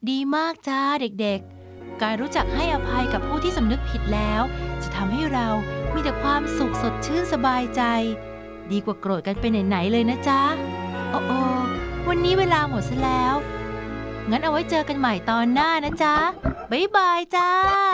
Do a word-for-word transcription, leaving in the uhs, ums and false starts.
ดีมากจ้าเด็กๆการรู้จักให้อภัยกับผู้ที่สำนึกผิดแล้วจะทำให้เรามีแต่ความสุขสดชื่นสบายใจดีกว่าโกรธกันไปไหนๆเลยนะจ๊ะโอ้โอวันนี้เวลาหมดซะแล้วงั้นเอาไว้เจอกันใหม่ตอนหน้านะจ๊ะบ๊ายบายจ้า